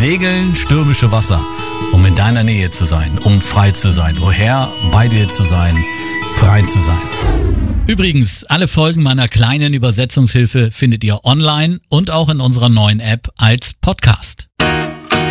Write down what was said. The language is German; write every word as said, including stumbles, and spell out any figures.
segeln stürmische Wasser, um in deiner Nähe zu sein, um frei zu sein. O Herr, bei dir zu sein, frei zu sein. Übrigens, alle Folgen meiner kleinen Übersetzungshilfe findet ihr online und auch in unserer neuen App als Podcast.